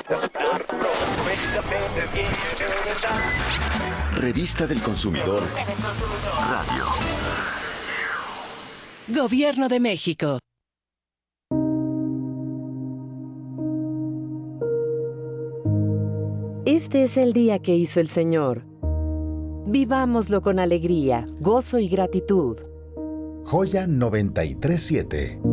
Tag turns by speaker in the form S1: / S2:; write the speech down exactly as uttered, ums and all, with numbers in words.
S1: Revista del Consumidor. Radio.
S2: Gobierno de México.
S3: Este es el día que hizo el Señor. Vivámoslo con alegría, gozo y gratitud.
S4: Joya noventa y tres siete.